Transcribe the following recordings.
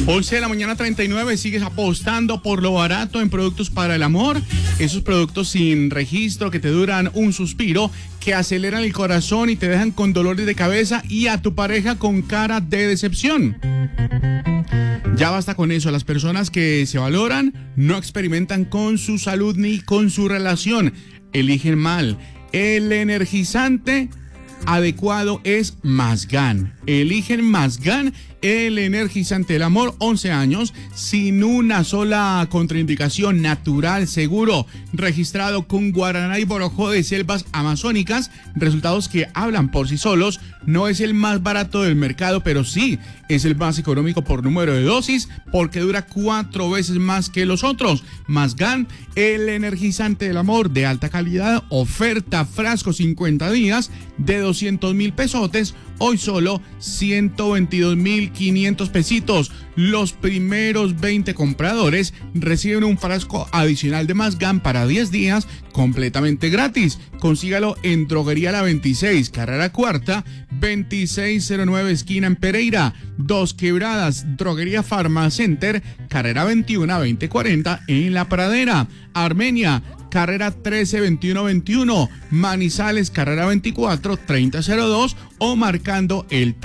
11 de la mañana 39, sigues apostando por lo barato en productos para el amor. Esos productos sin registro que te duran un suspiro, que aceleran el corazón y te dejan con dolores de cabeza y a tu pareja con cara de decepción. Ya basta con eso. Las personas que se valoran no experimentan con su salud ni con su relación. Eligen mal. El energizante adecuado es Masgan. Eligen Masgan, el energizante del amor, 11 años, sin una sola contraindicación, natural, seguro, registrado con guaraná y borojó de selvas amazónicas, resultados que hablan por sí solos. No es el más barato del mercado, pero sí es el más económico por número de dosis, porque dura 4 veces más que los otros. Masgan, el energizante del amor de alta calidad, oferta frasco 50 días de 200,000 pesotes, hoy solo 122,500 pesitos. Los primeros 20 compradores reciben un frasco adicional de Masgan para 10 días completamente gratis. Consígalo en Droguería La 26, carrera cuarta, 2609 esquina en Pereira. Dos Quebradas, Droguería Farmacenter, carrera 21 2040 en La Pradera. Armenia, carrera 13-21-21, Manizales, carrera 24-3002 o marcando el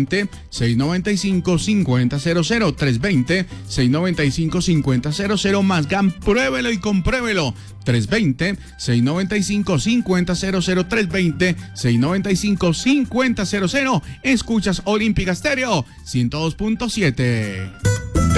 320-695-5000, 320-695-5000. Masgan, pruébelo y compruébelo. 320-695-5000, 320-695-5000. Escuchas Olímpica Estéreo 102.7.